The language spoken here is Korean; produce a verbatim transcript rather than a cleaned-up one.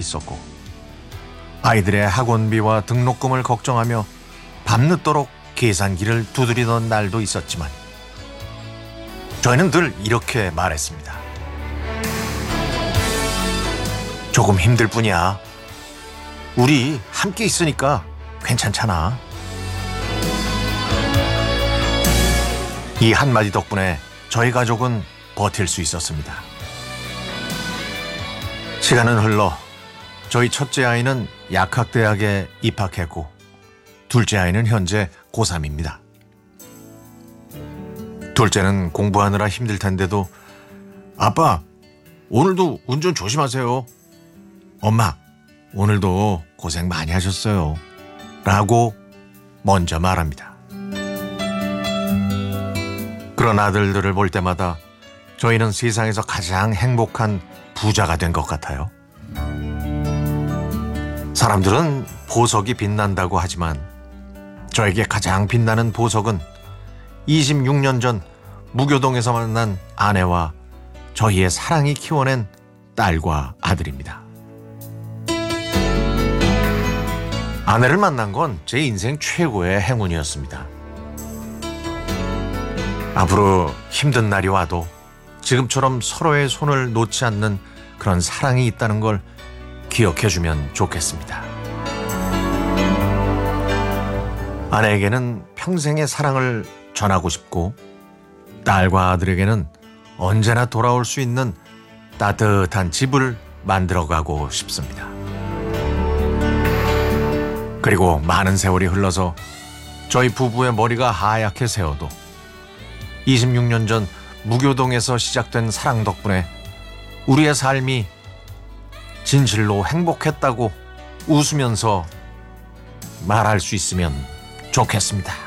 있었고 아이들의 학원비와 등록금을 걱정하며 밤늦도록 계산기를 두드리던 날도 있었지만 저희는 늘 이렇게 말했습니다. 조금 힘들 뿐이야. 우리 함께 있으니까 괜찮잖아. 이 한마디 덕분에 저희 가족은 버틸 수 있었습니다. 시간은 흘러 저희 첫째 아이는 약학대학에 입학했고 둘째 아이는 현재 고삼입니다. 둘째는 공부하느라 힘들 텐데도 아빠, 오늘도 운전 조심하세요. 엄마, 오늘도 고생 많이 하셨어요. 라고 먼저 말합니다. 그런 아들들을 볼 때마다 저희는 세상에서 가장 행복한 부자가 된 것 같아요. 사람들은 보석이 빛난다고 하지만 저에게 가장 빛나는 보석은 이십육 년 전 무교동에서 만난 아내와 저희의 사랑이 키워낸 딸과 아들입니다. 아내를 만난 건 제 인생 최고의 행운이었습니다. 앞으로 힘든 날이 와도 지금처럼 서로의 손을 놓지 않는 그런 사랑이 있다는 걸 기억해주면 좋겠습니다. 아내에게는 평생의 사랑을 전하고 싶고 딸과 아들에게는 언제나 돌아올 수 있는 따뜻한 집을 만들어가고 싶습니다. 그리고 많은 세월이 흘러서 저희 부부의 머리가 하얗게 새어도 이십육 년 전 무교동에서 시작된 사랑 덕분에 우리의 삶이 진실로 행복했다고 웃으면서 말할 수 있으면 좋겠습니다.